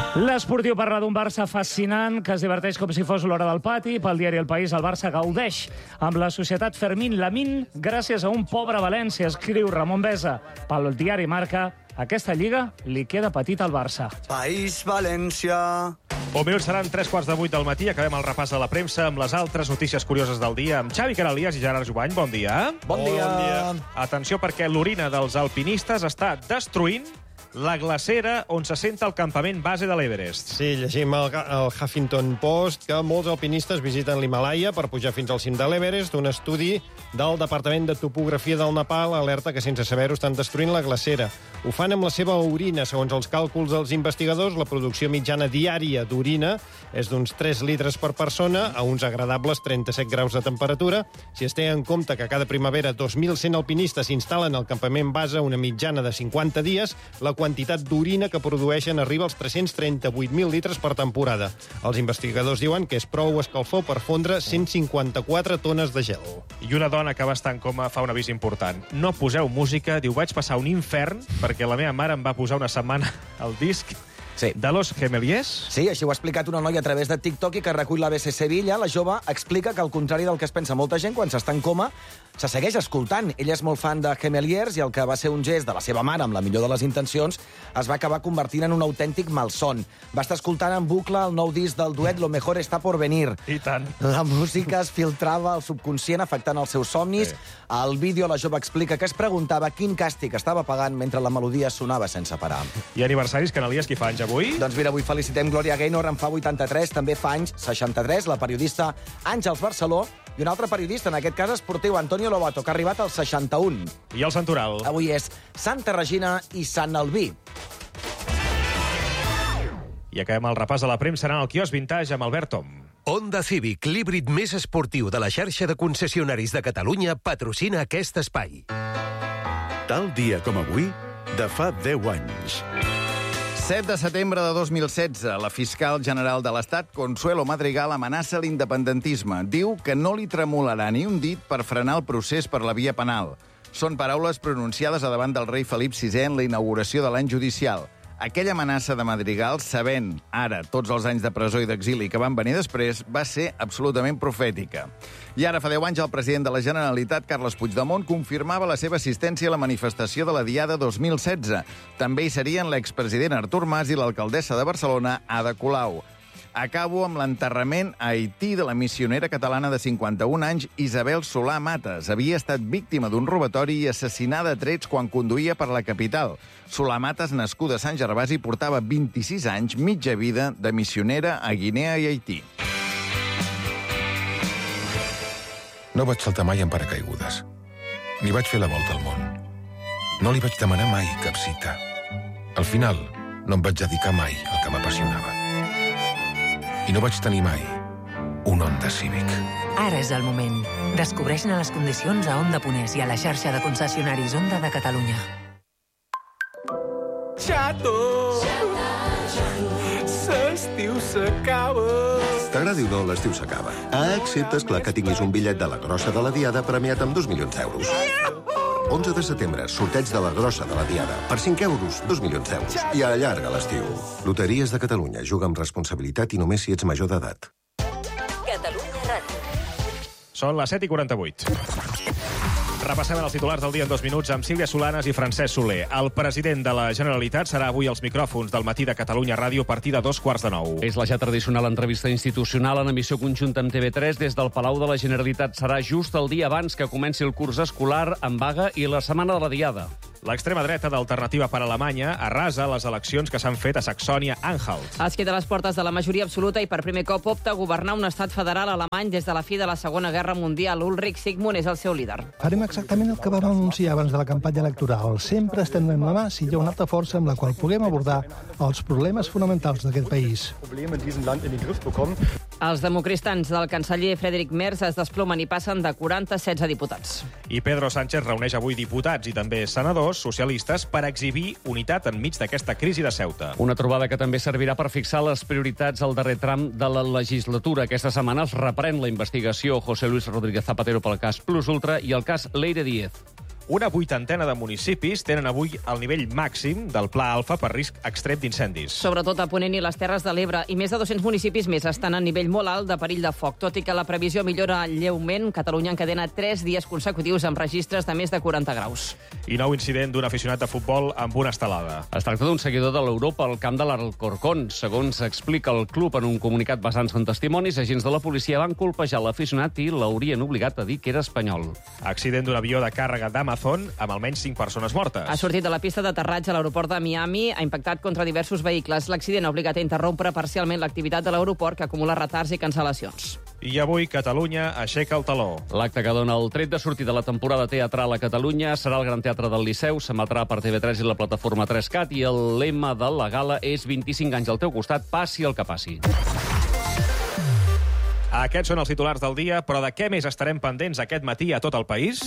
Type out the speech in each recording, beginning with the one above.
L'esportiu parla d'un Barça fascinant que es diverteix com si fos l'hora del pati. Pel diari El País, el Barça gaudeix amb la societat Fermín Lamín gràcies a un pobre València, escriu Ramon Besa. Pel diari Marca, aquesta lliga li queda petita al Barça. País València. Un minut seran 3:15 del matí. Acabem el repàs de la premsa amb les altres notícies curioses del dia amb Xavi Canalias i Gerard Jubany. Bon dia. Bon dia. Atenció, perquè l'orina dels alpinistes està destruint la glacera on s'assenta el campament base de l'Everest. Sí, llegim al Huffington Post que molts alpinistes visiten l'Himalaya per pujar fins al cim de l'Everest. Un estudi del Departament de Topografia del Nepal alerta que sense saber-ho estan destruint la glacera. Ho fan amb la seva orina. Segons els càlculs dels investigadors, la producció mitjana diària d'orina és d'uns 3 litres per persona a uns agradables 37 graus de temperatura. Si es té en compte que cada primavera 2.100 alpinistes s'instal·len al campament base una mitjana de 50 dies, la quantitat d'orina que produeixen arriba als 338.000 litres per temporada. Els investigadors diuen que és prou escalfor per fondre 154 tones de gel. I una dona que va estar en coma fa un avís important. No poseu música, diu, vaig passar un infern perquè la meva mare em va posar una setmana al disc de Los Gemeliers. Sí, així ho ha explicat una noia a través de TikTok i que recull l'ABC Sevilla. La jove explica que, al contrari del que es pensa molta gent, quan s'està en coma, se segueix escoltant. Ella és molt fan de Gemeliers i el que va ser un gest de la seva mare, amb la millor de les intencions, es va acabar convertint en un autèntic malson. Va estar escoltant en bucle el nou disc del duet Lo Mejor Está Por Venir. I tant. La música es filtrava al subconscient, afectant els seus somnis. Al vídeo la jove explica que es preguntava quin càstig estava pagant mentre la melodia sonava sense parar. I aniversaris, Canalias, qui fa anys avui? Doncs mira, avui felicitem Gloria Gaynor, en fa 83, també fa anys 63, la periodista Àngels Barceló, i un altre periodista, en aquest cas esportiu, Antonio Lobato, que ha arribat al 61. I el Santoral? Avui és Santa Regina i Sant Albí. I acabem el repàs de la premsa en el quiosc Vintage amb Albert Tom. Honda Civic, l'híbrid més esportiu de la xarxa de concessionaris de Catalunya, patrocina aquest espai. Tal dia com avui, de fa 10 anys. 7 de setembre de 2016, la fiscal general de l'Estat, Consuelo Madrigal, amenaça l'independentisme. Diu que no li tremolarà ni un dit per frenar el procés per la via penal. Són paraules pronunciades a davant del rei Felip VI en la inauguració de l'any judicial. Aquella amenaça de Madrigal, sabent ara tots els anys de presó i d'exili que van venir després, va ser absolutament profètica. I ara, fa 10 anys, el president de la Generalitat, Carles Puigdemont, confirmava la seva assistència a la manifestació de la Diada 2016. També hi serien l'expresident Artur Mas i l'alcaldessa de Barcelona, Ada Colau. Acabo amb l'enterrament a Haití de la missionera catalana de 51 anys, Isabel Solà Mates. Havia estat víctima d'un robatori i assassinada a trets quan conduïa per la capital. Solà Mates, nascuda a Sant Gervasi, portava 26 anys, mitja vida, de missionera a Guinea i Haití. No vaig saltar mai en paracaigudes. Ni vaig fer la volta al món. No li vaig demanar mai cap cita. Al final, no em vaig dedicar mai al que m'apassionava. I no vaig tenir mai un Honda Civic. Ara és el moment. Descobreix-ne les condicions a Honda Ponès i a la xarxa de concessionaris Honda de Catalunya. Xato! L'estiu s'acaba! T'agradi o no, l'estiu s'acaba. Excepte, esclar, que tinguis un bitllet de la grossa de la Diada premiat amb 2 milions d'euros. 11 de setembre, sorteig de la grossa de la Diada. Per 5 euros, 2 milions d'euros. I allarga l'estiu. Loteries de Catalunya. Juga amb responsabilitat i només si ets major d'edat. Catalunya Ràdio. Són les 7:48. Repassem els titulars del dia en 2 minuts amb Sílvia Solanes i Francesc Soler. El president de la Generalitat serà avui als micròfons del matí de Catalunya Ràdio a partir de 2:45. És la ja tradicional entrevista institucional en emissió conjunta amb TV3 des del Palau de la Generalitat. Serà just el dia abans que comenci el curs escolar en vaga i la setmana de la Diada. L'extrema dreta d'Alternativa per Alemanya arrasa les eleccions que s'han fet a Saxònia-Anhalt. Es queda a les portes de la majoria absoluta i per primer cop opta a governar un estat federal alemany des de la fi de la Segona Guerra Mundial. Ulrich Sigmund és el seu líder. Farem exactament el que vam anunciar abans de la campanya electoral. Sempre estendrem la mà si hi ha una altra força amb la qual puguem abordar els problemes fonamentals d'aquest país. Els democristans del canceller Friedrich Merz es desplomen i passen de 40 a 16 diputats. I Pedro Sánchez reuneix avui diputats i també senadors socialistes per exhibir unitat enmig d'aquesta crisi de Ceuta. Una trobada que també servirà per fixar les prioritats al darrer tram de la legislatura. Aquesta setmana es reprèn la investigació José Luis Rodríguez Zapatero pel cas Plus Ultra i el cas Leire Díez. Una 80ena de municipis tenen avui el nivell màxim del Pla Alfa per risc extrem d'incendis. Sobretot a Ponent i les Terres de l'Ebre, i més de 200 municipis més estan a nivell molt alt de perill de foc. Tot i que la previsió millora lleument, Catalunya encadena 3 dies consecutius amb registres de més de 40 graus. I nou incident d'un aficionat de futbol amb una estelada. Es tracta d'un seguidor de l'Europa al camp de l'Alcorcón. Segons explica el club en un comunicat basant-se en testimonis, agents de la policia van colpejar l'aficionat i l'haurien obligat a dir que era espanyol. Accident d'un avió de càrrega d'Amazon amb almenys 5 persones mortes. Ha sortit de la pista d'aterratge a l'aeroport de Miami, ha impactat contra diversos vehicles. L'accident ha obligat a interrompre parcialment l'activitat de l'aeroport, que acumula retards i cancel·lacions. I avui Catalunya aixeca el taló. L'acte que dona el tret de sortida de la temporada teatral a Catalunya serà el Gran Teatre del Liceu, s'emetrà per TV3 i la plataforma 3CAT, i el lema de la gala és 25 anys al teu costat, passi el que passi. Aquests són els titulars del dia, però de què més estarem pendents aquest matí a tot el país?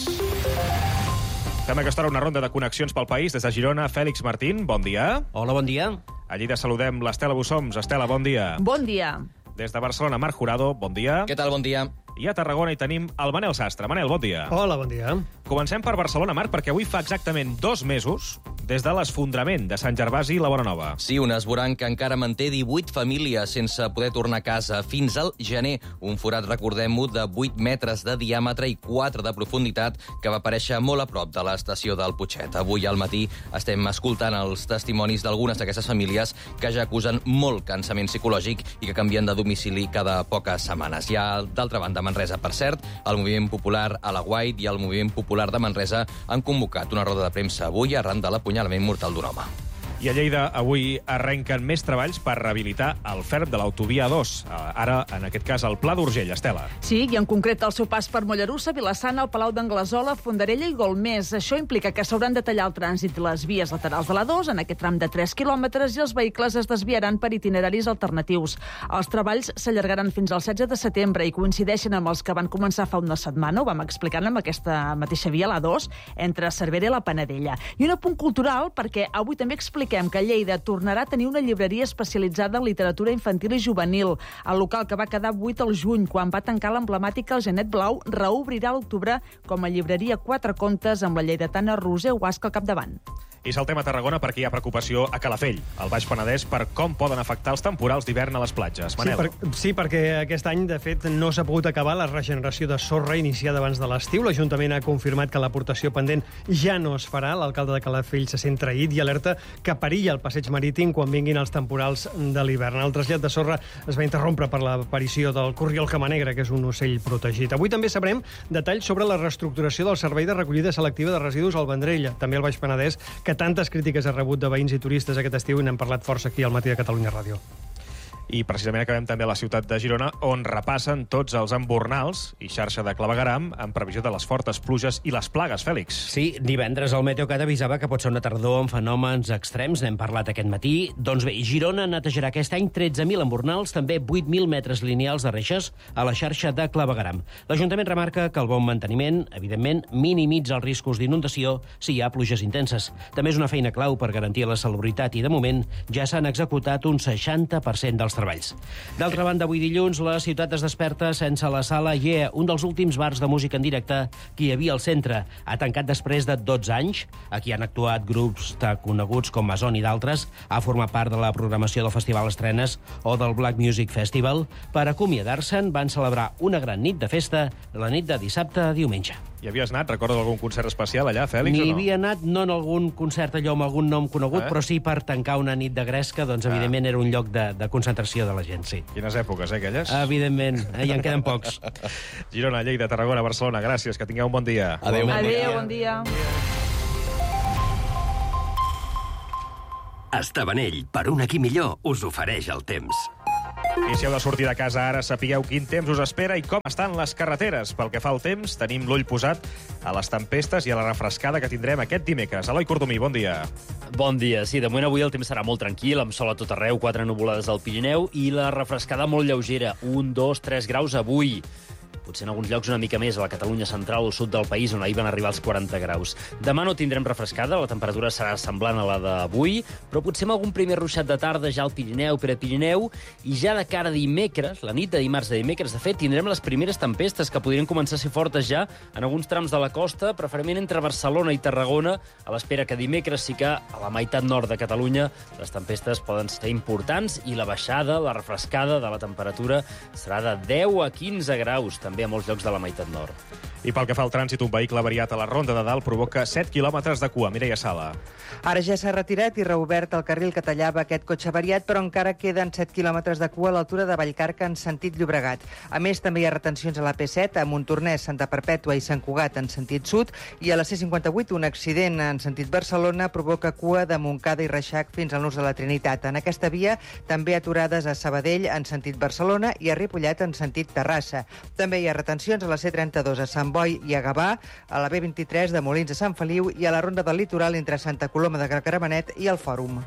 Fem aquesta hora una ronda de connexions pel país. Des de Girona, Fèlix Martín, bon dia. Hola, bon dia. A Lleida saludem l'Estela Bussoms. Estela, bon dia. Bon dia. Des de Barcelona, Marc Jurado, bon dia. Què tal, bon dia? I a Tarragona hi tenim el Manel Sastre. Manel, bon dia. Hola, bon dia. Comencem per Barcelona, Marc, perquè avui fa exactament 2 mesos des de l'esfondrament de Sant Gervasi i la Bonanova. Sí, un esborrany que encara manté 18 famílies sense poder tornar a casa fins al gener. Un forat, recordem-ho, de 8 metres de diàmetre i 4 de profunditat que va aparèixer molt a prop de l'estació del Putxet. Avui al matí estem escoltant els testimonis d'algunes d'aquestes famílies que ja acusen molt cansament psicològic i que canvien de domicili cada poques setmanes. Hi ha, d'altra banda, Manresa, per cert, el Moviment Popular a la Guait i el Moviment Popular de Manresa han convocat una roda de premsa avui arran de l'apunyalament mortal d'un home. I a Lleida avui arrenquen més treballs per rehabilitar el ferm de l'autovia 2. Ara, en aquest cas, el Pla d'Urgell. Estela. Sí, i en concret el seu pas per Mollerussa, Vilassana, el Palau d'Anglesola, Fondarella i Golmés. Això implica que s'hauran de tallar el trànsit de les vies laterals de la 2 en aquest tram de 3 quilòmetres i els vehicles es desviaran per itineraris alternatius. Els treballs s'allargaran fins al 16 de setembre i coincideixen amb els que van començar fa una setmana, ho vam explicar amb aquesta mateixa via, la 2, entre Cervera i la Panadella. I un apunt cultural, perquè avui també expliquem que Lleida tornarà a tenir una llibreria especialitzada en literatura infantil i juvenil. El local, que va quedar buit al juny, quan va tancar l'emblemàtica El Genet Blau, reobrirà a l'octubre com a llibreria 4 contes amb la lleidatana Roser Huasca al capdavant. I saltem a Tarragona perquè hi ha preocupació a Calafell, al Baix Penedès, per com poden afectar els temporals d'hivern a les platges. Manel. Sí, perquè aquest any, de fet, no s'ha pogut acabar la regeneració de sorra iniciada abans de l'estiu. L'Ajuntament ha confirmat que l'aportació pendent ja no es farà. L'alcalde de Calafell se sent traït i alerta que perilla el passeig marítim quan vinguin els temporals de l'hivern. El trasllat de sorra es va interrompre per l'aparició del corriol camanegre, que és un ocell protegit. Avui també sabrem detalls sobre la reestructuració del servei de recollida selectiva de residus al Vendrell, també al Baix Penedès, que tantes crítiques ha rebut de veïns i turistes aquest estiu i n'hem parlat força aquí al Matí de Catalunya Ràdio. I precisament acabem també a la ciutat de Girona, on repassen tots els embornals i xarxa de clavegueram en previsió de les fortes pluges i les plagues, Fèlix. Sí, divendres el Meteocat avisava que pot ser una tardor amb fenòmens extrems, n'hem parlat aquest matí. Doncs bé, Girona netejarà aquest any 13.000 embornals, també 8.000 metres lineals de reixes a la xarxa de clavegueram. L'Ajuntament remarca que el bon manteniment, evidentment, minimitza els riscos d'inundació si hi ha pluges intenses. També és una feina clau per garantir la salubritat i, de moment, ja s'han executat un 60% dels treballs. D'altra banda, avui dilluns, la ciutat es desperta sense la sala Yeah, un dels últims bars de música en directe que hi havia al centre. Ha tancat després de 12 anys. Aquí han actuat grups tan coneguts com Mason i d'altres. Ha format part de la programació del Festival Estrenes o del Black Music Festival. Per acomiadar-se'n, van celebrar una gran nit de festa la nit de dissabte a diumenge. Hi havies anat? Recordes algun concert especial allà, Fèlix, o no? N'hi havia anat, no en algun concert allò amb algun nom conegut, però sí per tancar una nit de gresca, doncs evidentment era un lloc de concentració de la gent, sí. Quines èpoques, aquelles? Evidentment, ja en queden pocs. Girona, Lleida, Tarragona, Barcelona, gràcies, que tingueu un bon dia. Adéu, bon dia. Estabanell, per un aquí millor, us ofereix el temps. I si heu de sortir de casa ara, sapigueu quin temps us espera i com estan les carreteres. Pel que fa al temps, tenim l'ull posat a les tempestes i a la refrescada que tindrem aquest dimecres. Eloi Cordomí, bon dia. Bon dia. Sí, de moment avui el temps serà molt tranquil, amb sol a tot arreu, 4 nuvolades al Pirineu i la refrescada molt lleugera, 1, 2, 3 graus avui. potser en alguns llocs una mica més, a la Catalunya central o al sud del país, on ahir van arribar als 40 graus. Demà no tindrem refrescada, la temperatura serà semblant a la d'avui, però potser amb algun primer ruixat de tarda ja al Pirineu, Prepirineu, i ja de cara a dimecres, la nit de dimarts a dimecres, de fet, tindrem les primeres tempestes que podrien començar a ser fortes ja en alguns trams de la costa, preferentment entre Barcelona i Tarragona, a l'espera que dimecres sí que a la meitat nord de Catalunya les tempestes poden ser importants i la baixada, la refrescada de la temperatura serà de 10 a 15 graus, també a molts llocs de la meitat nord. I pel que fa al trànsit, un vehicle avariat a la Ronda de Dalt provoca 7 quilòmetres de cua. Mireia Sala. Ara ja s'ha retirat i reobert el carril que tallava aquest cotxe avariat, però encara queden 7 quilòmetres de cua a l'altura de Vallcarca en sentit Llobregat. A més, també hi ha retencions a la P7, a Montornès, Santa Perpètua i Sant Cugat en sentit sud, i a la C58 un accident en sentit Barcelona provoca cua de Montcada i Reixac fins al Nus de la Trinitat. En aquesta via també aturades a Sabadell en sentit Barcelona i a Ripollet en sentit Terrassa. També hi ha retencions a la C32 a Sant Boi i a Gavà, a la B23 de Molins a Sant Feliu i a la Ronda del Litoral entre Santa Coloma de Gramenet i el Fòrum.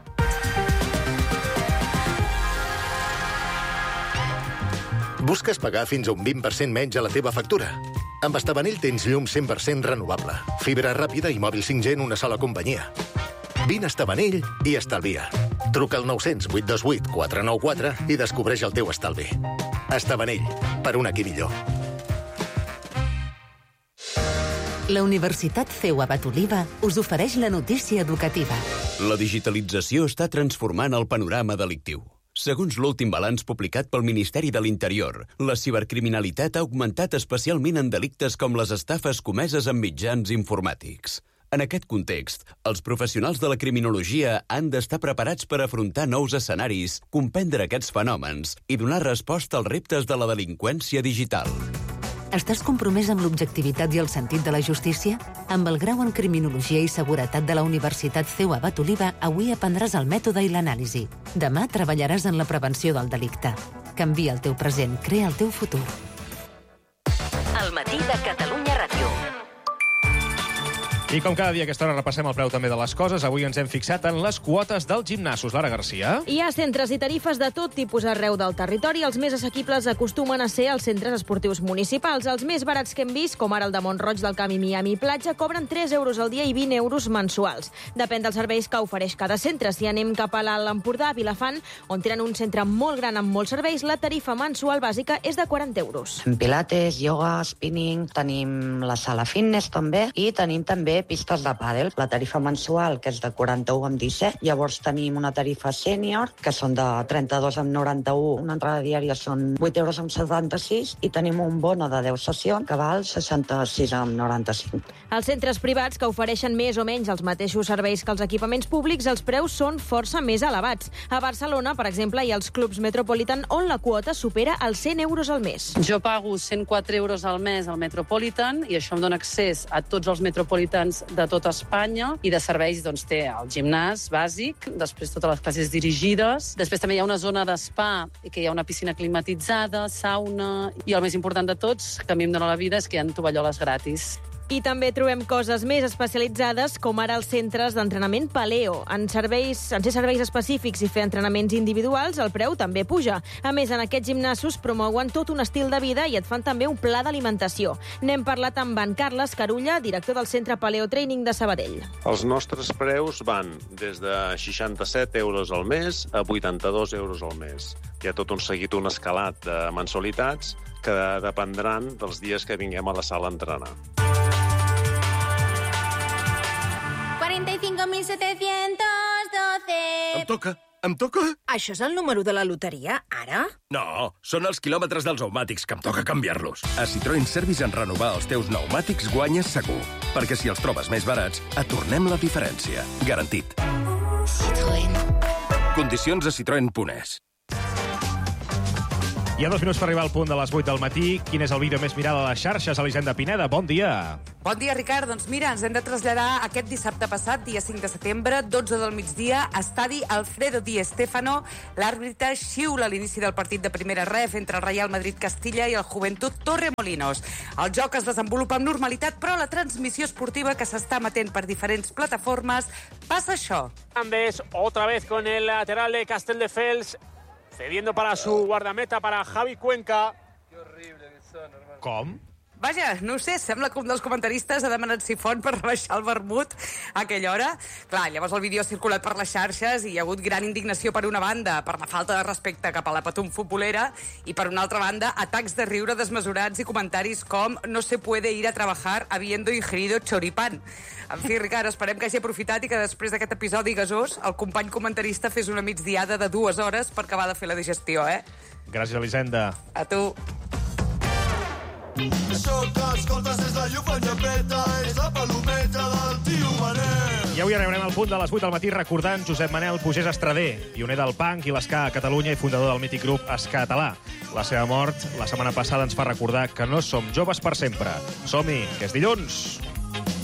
Busques pagar fins a un 20% menys a la teva factura? Amb Estabanell tens llum 100% renovable, fibra ràpida i mòbil 5G en una sola companyia. Vine a Estabanell i estalvia. Truca al 900 828 494 i descobreix el teu estalvi. Estabanell, per un aquí millor. La Universitat CEU Abat Oliva us ofereix la notícia educativa. La digitalització està transformant el panorama delictiu. Segons l'últim balanç publicat pel Ministeri de l'Interior, la cibercriminalitat ha augmentat especialment en delictes com les estafes comeses amb mitjans informàtics. En aquest context, els professionals de la criminologia han d'estar preparats per afrontar nous escenaris, comprendre aquests fenòmens i donar resposta als reptes de la delinqüència digital. Estàs compromès amb l'objectivitat i el sentit de la justícia? Amb el grau en Criminologia i Seguretat de la Universitat CEU Abat Oliva, avui aprendràs el mètode i l'anàlisi. Demà treballaràs en la prevenció del delicte. Canvia el teu present, crea el teu futur. El matí de Catalunya Ràdio. I com cada dia a aquesta hora repassem el preu també de les coses, avui ens hem fixat en les quotes dels gimnasos. Lara Garcia. Hi ha centres i tarifes de tot tipus arreu del territori. Els més assequibles acostumen a ser els centres esportius municipals. Els més barats que hem vist, com ara el de Mont-roig del Camp i Miami Platja, cobren 3 euros al dia i 20 euros mensuals. Depèn dels serveis que ofereix cada centre. Si anem cap a l'Alt Empordà, a Vilafant, on tenen un centre molt gran amb molts serveis, la tarifa mensual bàsica és de 40 euros. Pilates, ioga, spinning, tenim la sala fitness també i tenim també pistes de pàdel. La tarifa mensual, que és de 41 amb 17, llavors tenim una tarifa sènior, que són de 32 amb 91, una entrada diària són 8 euros amb 76, i tenim un bono de 10 sessions, que val 66 amb 95. Els centres privats, que ofereixen més o menys els mateixos serveis que els equipaments públics, els preus són força més elevats. A Barcelona, per exemple, hi ha els clubs Metropolitan, on la quota supera els 100 euros al mes. Jo pago 104 euros al mes al Metropolitan i això em dona accés a tots els metropolitans de tota Espanya i de serveis doncs, té el gimnàs bàsic, després totes les classes dirigides, després també hi ha una zona d'espa que hi ha una piscina climatitzada, sauna i el més important de tots, que a mi em dona la vida, és que hi ha tovalloles gratis. I també trobem coses més especialitzades, com ara els centres d'entrenament Paleo. En ser serveis específics i fer entrenaments individuals, el preu també puja. A més, en aquests gimnasos promouen tot un estil de vida i et fan també un pla d'alimentació. N'hem parlat amb en Carles Carulla, director del Centre Paleo Training de Sabadell. Els nostres preus van des de 67 euros al mes a 82 euros al mes. Hi ha tot un seguit, un escalat de mensualitats que dependran dels dies que vinguem a la sala a entrenar. 45.712. Em toca? Això és el número de la loteria, ara? No, són els quilòmetres dels pneumàtics, que em toca canviar-los. A Citroën Service, en renovar els teus pneumàtics guanyes segur. Perquè si els trobes més barats, et tornem la diferència. Garantit. Citroën. Condicions a citroen.es. Hi ha 2 minuts per arribar al punt de les 8 del matí. Quin és el vídeo més mirat a les xarxes? Elisenda Pineda, bon dia. Bon dia, Ricard. Doncs mira, ens hem de traslladar aquest dissabte passat, dia 5 de setembre, 12 del migdia, estadi Alfredo Di Stéfano. L'àrbitre xiula a l'inici del partit de primera ref entre el Real Madrid-Castilla i el Juventud Torremolinos. El joc es desenvolupa amb normalitat, però la transmissió esportiva que s'està emetent per diferents plataformes passa això. Andes, otra vez con el lateral de Castelldefels, cediendo para su guardameta, para Javi Cuenca. Qué horrible que Com? Vaja, no ho sé, sembla que un dels comentaristes ha demanat sifon per rebaixar el vermut a aquella hora. Clar, llavors el vídeo ha circulat per les xarxes i hi ha hagut gran indignació per una banda, per la falta de respecte cap a la patum futbolera, i per una altra banda, atacs de riure desmesurats i comentaris com no se puede ir a trabajar habiendo ingerido choripán. En fi, Ricard, esperem que hagi aprofitat i que després d'aquest episodi gasós el company comentarista fes una migdiada de 2 hores per acabar de fer la digestió, Gràcies, Elisenda. A tu. Això que escoltes és la llufa llepeta, és la palometa del tio Manel. I avui arribarem al punt de les 8 del matí recordant Josep Manel Pugès Estrader, pioner del punk i l'esca a Catalunya i fundador del mític grup Ska Català. La seva mort la setmana passada ens fa recordar que no som joves per sempre. Som-hi, que és dilluns.